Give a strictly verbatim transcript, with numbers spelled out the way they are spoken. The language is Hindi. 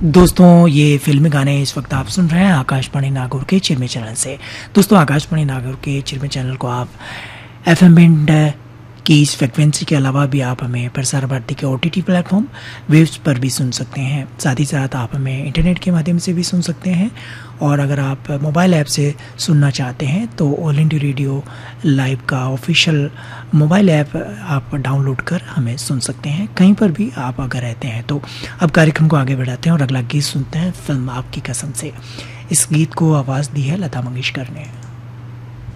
दोस्तों ये फिल्मी गाने इस वक्त आप सुन रहे हैं आकाशवाणी नागौर के चिरमे चैनल से। दोस्तों आकाशवाणी नागौर के चिरमे चैनल को आप एफएम बैंड की इस फ्रिक्वेंसी के अलावा भी आप हमें प्रसार भारती के ओटीटी प्लेटफॉर्म वेव्स पर भी सुन सकते हैं। साथ ही साथ आप हमें इंटरनेट के माध्यम से भी सुन सकते हैं। और अगर आप मोबाइल ऐप से सुनना चाहते हैं तो ऑल इंडिया रेडियो लाइव का ऑफिशियल मोबाइल ऐप आप डाउनलोड कर हमें सुन सकते हैं, कहीं पर भी आप अगर रहते हैं तो। अब कार्यक्रम को आगे बढ़ाते हैं और अगला गीत सुनते हैं फिल्म आपकी कसम से। इस गीत को आवाज़ दी है लता मंगेशकर ने।